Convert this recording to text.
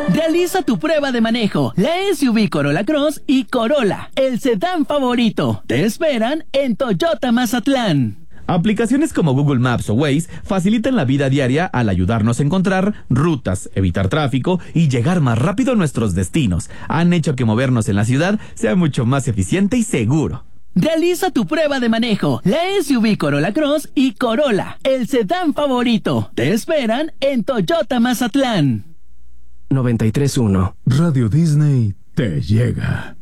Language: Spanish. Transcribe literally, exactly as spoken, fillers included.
Realiza tu prueba de manejo. La S U V Corolla Cross y Corolla, el sedán favorito. Te esperan en Toyota Mazatlán. Aplicaciones como Google Maps o Waze facilitan la vida diaria al ayudarnos a encontrar rutas, evitar tráfico y llegar más rápido a nuestros destinos. Han hecho que movernos en la ciudad sea mucho más eficiente y seguro. Realiza tu prueba de manejo. La S U V Corolla Cross y Corolla, el sedán favorito. Te esperan en Toyota Mazatlán. noventa y tres punto uno Radio Disney te llega.